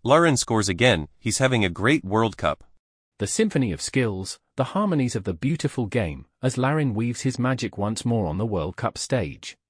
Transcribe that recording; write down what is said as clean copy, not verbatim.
Larin scores again, he's having a great World Cup. The symphony of skills, the harmonies of the beautiful game, as Larin weaves his magic once more on the World Cup stage.